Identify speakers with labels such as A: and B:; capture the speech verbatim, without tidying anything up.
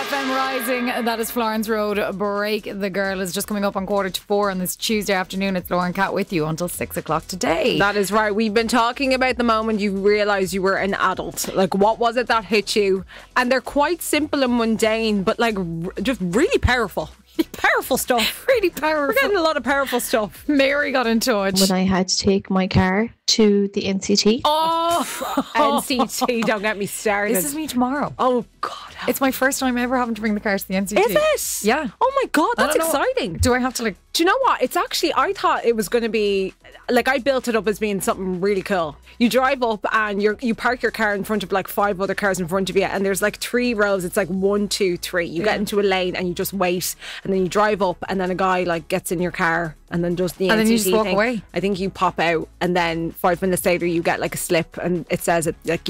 A: F M Rising, that is Florence Road. Break the Girl is just coming up on quarter to four on this Tuesday afternoon. It's Lauren Cat with you until six o'clock today.
B: That is right. We've been talking about the moment you realised you were an adult. Like, what was it that hit you? And they're quite simple and mundane, but like r- just really powerful. Powerful stuff.
A: Really powerful.
B: We're getting a lot of powerful stuff.
A: Mary got in touch.
C: When I had to take my car to the N C T.
B: Oh, N C T, don't get me started.
A: This is me tomorrow.
B: Oh, God.
A: It's my first time ever having to bring the car to the N C T.
B: Is it?
A: Yeah.
B: Oh, my God,
A: I
B: that's
A: don't know.
B: exciting.
A: Do I have to like...
B: Do you know what? It's actually, I thought it was going to be, like, I built it up as being something really cool. You drive up and you you park your car in front of like five other cars in front of you, and there's like three rows. It's like one, two, three. You
A: Yeah.
B: get into a lane and you just wait, and then you drive up, and then a guy like gets in your car and then does the
A: And then
B: N C T
A: you just walk
B: thing.
A: away.
B: I think you pop out, and then five minutes later you get like a slip, and it says it like